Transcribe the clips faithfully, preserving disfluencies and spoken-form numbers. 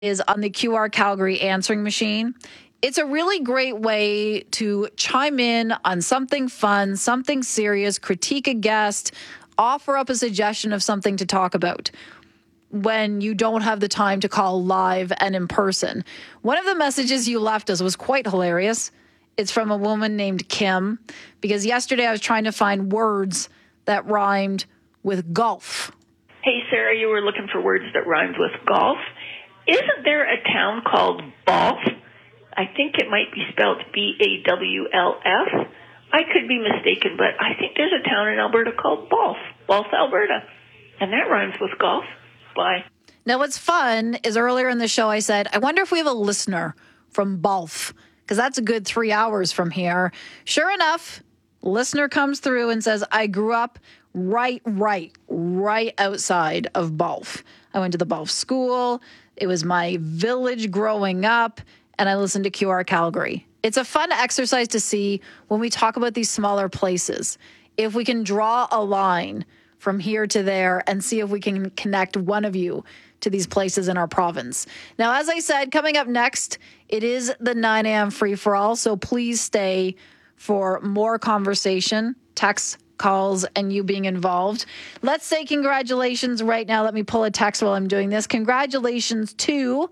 is on the Q R Calgary answering machine. It's a really great way to chime in on something fun, something serious, critique a guest, offer up a suggestion of something to talk about when you don't have the time to call live and in person. One of the messages you left us was quite hilarious. It's from a woman named Kim, because yesterday I was trying to find words that rhymed with golf. Hey, Sarah, you were looking for words that rhymed with golf. Isn't there a town called Balf? I think it might be spelled B A W L F. I could be mistaken, but I think there's a town in Alberta called Balf, Balf, Alberta. And that rhymes with golf. Bye. Now, what's fun is earlier in the show I said, I wonder if we have a listener from Balf, because that's a good three hours from here. Sure enough, listener comes through and says, I grew up right, right, right outside of Balf. I went to the Balf school. It was my village growing up, and I listened to Q R Calgary. It's a fun exercise to see when we talk about these smaller places. If we can draw a line from here to there and see if we can connect one of you to these places in our province. Now, as I said, coming up next, it is the nine a.m. free-for-all, so please stay for more conversation, texts, calls, and you being involved. Let's say congratulations right now. Let me pull a text while I'm doing this. Congratulations to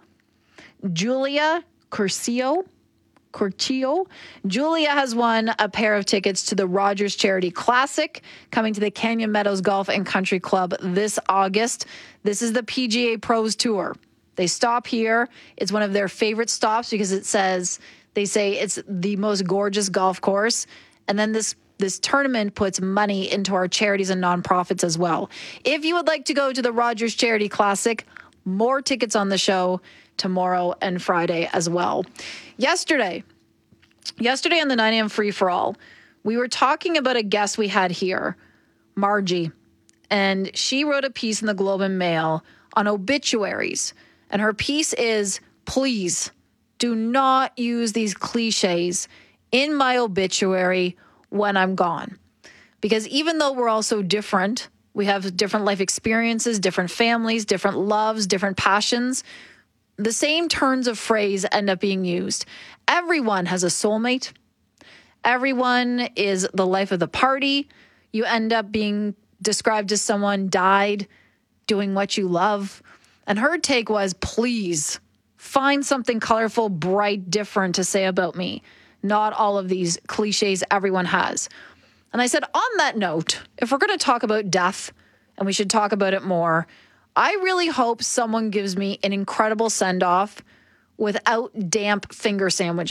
Julia Curcio. Curcio. Julia has won a pair of tickets to the Rogers Charity Classic coming to the Canyon Meadows Golf and Country Club this August. This is the P G A Pros Tour. They stop here. It's one of their favorite stops because it says, they say it's the most gorgeous golf course. And then this This tournament puts money into our charities and nonprofits as well. If you would like to go to the Rogers Charity Classic, more tickets on the show tomorrow and Friday as well. Yesterday, yesterday on the nine a.m. free-for-all, we were talking about a guest we had here, Margie, and she wrote a piece in the Globe and Mail on obituaries. And her piece is, please do not use these cliches in my obituary when I'm gone. Because even though we're all so different, we have different life experiences, different families, different loves, different passions, the same turns of phrase end up being used. Everyone has a soulmate. Everyone is the life of the party. You end up being described as someone died doing what you love. And her take was, please find something colorful, bright, different to say about me. Not all of these cliches everyone has. And I said, on that note, if we're going to talk about death, and we should talk about it more, I really hope someone gives me an incredible send-off without damp finger sandwiches.